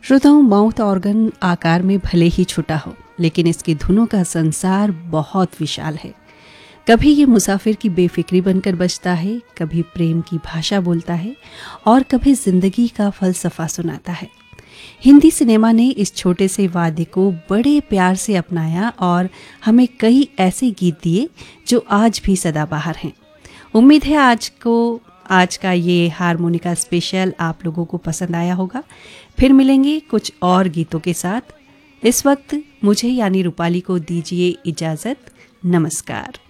श्रोताओं, mouth organ आकार में भले ही छोटा हो, लेकिन इसकी धुनों का संसार बहुत विशाल है। कभी ये मुसाफिर की बेफिक्री बनकर बजता है, कभी प्रेम की भाषा बोलता है और कभी जिंदगी का फलसफा सुनाता है। हिंदी सिनेमा ने इस छोटे से वाद्य को बड़े प्यार से अपनाया और हमें कई ऐसे गीत दिए जो आज भी सदाबहार हैं। उम्मीद है आज का ये हारमोनिका स्पेशल आप लोगों को पसंद आया होगा। फिर मिलेंगे कुछ और गीतों के साथ। इस वक्त मुझे यानी रूपाली को दीजिए इजाज़त। नमस्कार।